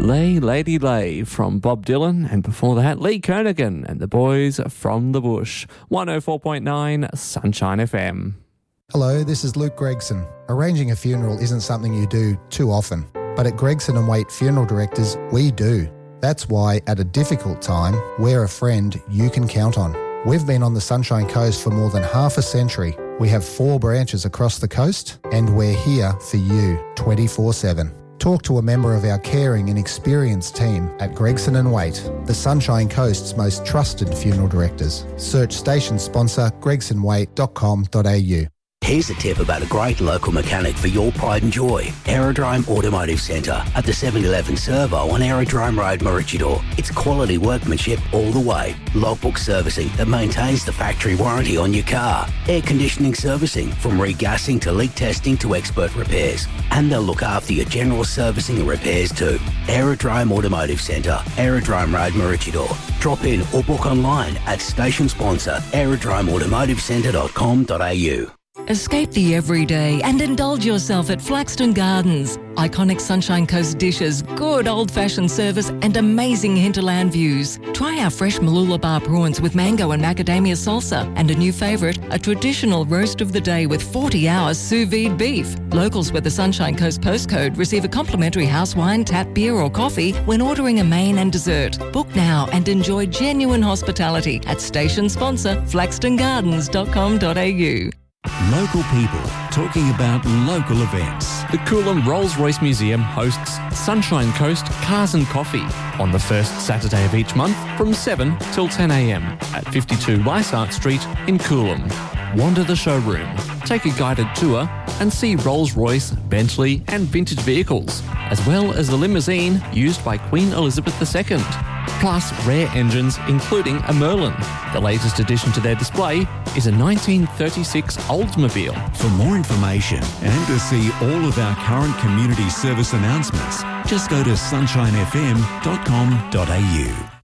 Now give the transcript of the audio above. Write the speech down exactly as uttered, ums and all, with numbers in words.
Lay Lady Lay from Bob Dylan, and before that, Lee Kernaghan and the Boys from the Bush. one oh four point nine Sunshine F M. Hello, this is Luke Gregson. Arranging a funeral isn't something you do too often, but at Gregson and Waite Funeral Directors, we do. That's why, at a difficult time, we're a friend you can count on. We've been on the Sunshine Coast for more than half a century. We have four branches across the coast, and we're here for you twenty-four seven. Talk to a member of our caring and experienced team at Gregson and Waite, the Sunshine Coast's most trusted funeral directors. Search station sponsor gregson waite dot com dot a u. Here's a tip about a great local mechanic for your pride and joy. Aerodrome Automotive Centre at the seven eleven Servo on Aerodrome Road, Maroochydore. It's quality workmanship all the way. Logbook servicing that maintains the factory warranty on your car. Air conditioning servicing from regassing to leak testing to expert repairs. And they'll look after your general servicing and repairs too. Aerodrome Automotive Centre, Aerodrome Road, Maroochydore. Drop in or book online at station sponsor aerodrome automotive centre dot com dot a u. Escape the everyday and indulge yourself at Flaxton Gardens. Iconic Sunshine Coast dishes, good old-fashioned service and amazing hinterland views. Try our fresh Mooloolaba prawns with mango and macadamia salsa, and a new favourite, a traditional roast of the day with forty hours sous vide beef. Locals with the Sunshine Coast postcode receive a complimentary house wine, tap beer or coffee when ordering a main and dessert. Book now and enjoy genuine hospitality at station sponsor flaxton gardens dot com dot a u. Local people talking about local events. The Coolum Rolls-Royce Museum hosts Sunshine Coast Cars and Coffee on the first Saturday of each month from seven till ten a m at fifty-two Weissart Street in Coolum. Wander the showroom, take a guided tour and see Rolls-Royce, Bentley and vintage vehicles, as well as the limousine used by Queen Elizabeth the Second. Plus rare engines including a Merlin. The latest addition to their display is a nineteen thirty-six Oldsmobile. For more information and to see all of our current community service announcements, just go to sunshine f m dot com dot a u.